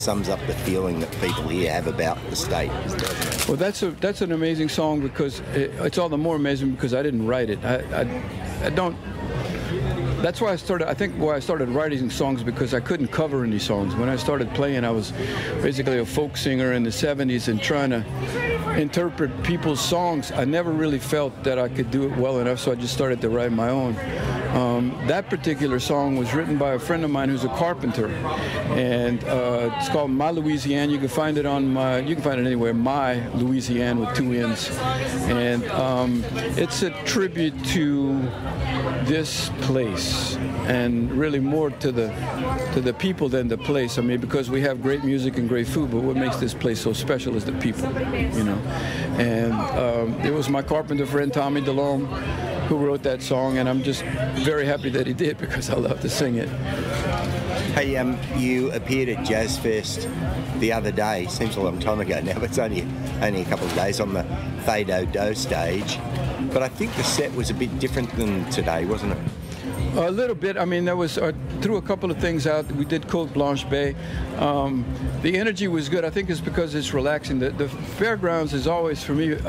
Sums up the feeling that people here have about the state, doesn't it? Well, that's an amazing song because it's all the more amazing because I didn't write it. I don't. That's why I started. I think why I started writing songs because I couldn't cover any songs. When I started playing, I was basically a folk singer in the '70s and trying to interpret people's songs. I never really felt that I could do it well enough, so I just started to write my own. That particular song was written by a friend of mine who's a carpenter, and it's called My Louisiane. You can find it on you can find it anywhere. My Louisiane with 2 N's, and it's a tribute to this place, and really more to the people than the place. I mean, because we have great music and great food, but what makes this place so special is the people, you know. And it was my carpenter friend Tommy DeLome who wrote that song, and I'm just very happy that he did because I love to sing it. Hey, you appeared at Jazz Fest the other day. Seems a long time ago now, but it's only a couple of days on the Fado stage. But I think the set was a bit different than today, wasn't it? A little bit. I mean, there was threw a couple of things out. We did Cote Blanche Bay. The energy was good. I think it's because it's relaxing. The fairgrounds is always, for me,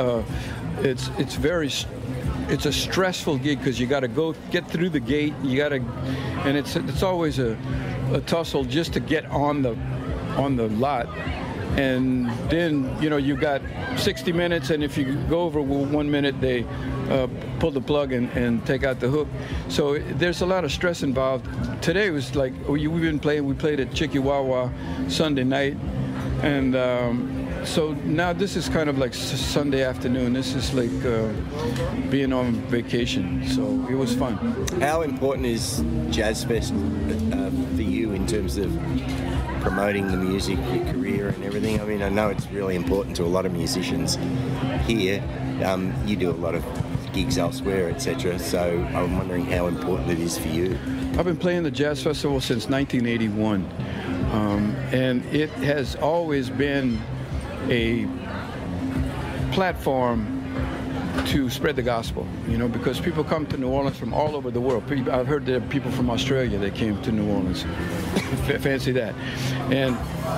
it's a stressful gig because you got to get through the gate. You got to, and it's always a tussle just to get on the lot. And then, you know, you got 60 minutes, and if you go over 1 minute, they pull the plug and take out the hook. So there's a lot of stress involved. Today was like, we played at Chikiwawa Sunday night, and so now this is kind of like Sunday afternoon. This is like being on vacation, so it was fun. How important is Jazz Fest for you in terms of promoting the music, your career and everything? I mean, I know it's really important to a lot of musicians here. You do a lot of gigs elsewhere, etc. So I'm wondering how important it is for you. I've been playing the Jazz Festival since 1981, and it has always been a platform to spread the gospel, you know, because people come to New Orleans from all over the world. I've heard there are people from Australia that came to New Orleans. Fancy that. And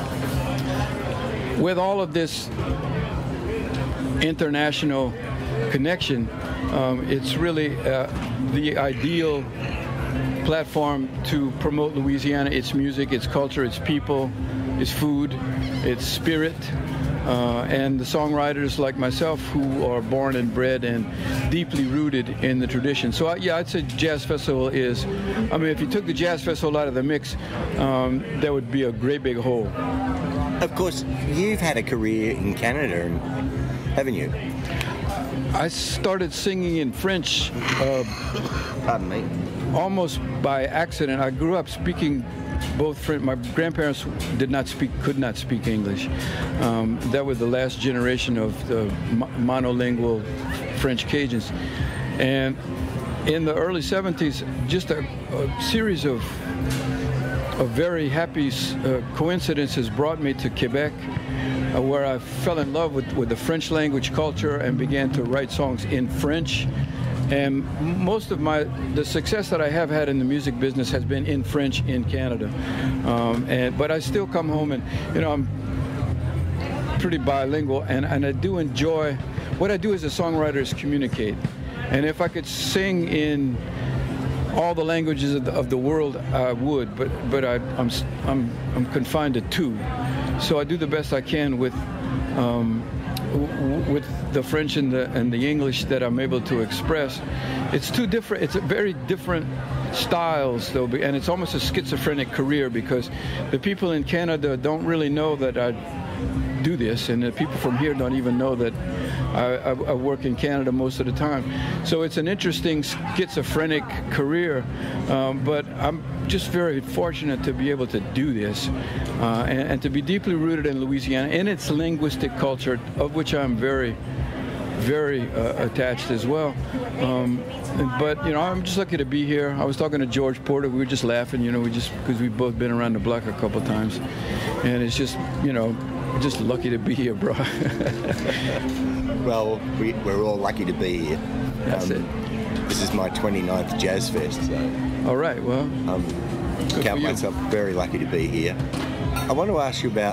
with all of this international connection, it's really the ideal platform to promote Louisiana, its music, its culture, its people, its food, its spirit. And the songwriters like myself who are born and bred and deeply rooted in the tradition. So yeah, I'd say Jazz Festival is, I mean, if you took the Jazz Festival out of the mix, there would be a great big hole. Of course, you've had a career in Canada, haven't you? I started singing in French. Pardon me? Almost by accident. I grew up speaking both French. My grandparents could not speak English. That was the last generation of the monolingual French Cajuns. And in the early 70s, just a series of very happy coincidences brought me to Quebec, where I fell in love with the French language culture and began to write songs in French. And most of the success that I have had in the music business has been in French in Canada. But I still come home and, you know, I'm pretty bilingual, and I do enjoy, what I do as a songwriter is communicate. And if I could sing in all the languages of the world, I would, but I'm confined to 2. So I do the best I can with the French and the English that I'm able to express. It's two different. It's a very different styles, though, and it's almost a schizophrenic career because the people in Canada don't really know that I do this, and the people from here don't even know that I work in Canada most of the time. So it's an interesting schizophrenic career, but I'm just very fortunate to be able to do this and to be deeply rooted in Louisiana and its linguistic culture, of which I'm very, very attached as well. But, you know, I'm just lucky to be here. I was talking to George Porter. We were just laughing, you know, because we've both been around the block a couple of times. And it's just, you know, just lucky to be here, bro. Well, we're all lucky to be here. That's it. This is my 29th Jazz Fest. So, all right, well. count myself very lucky to be here. I want to ask you about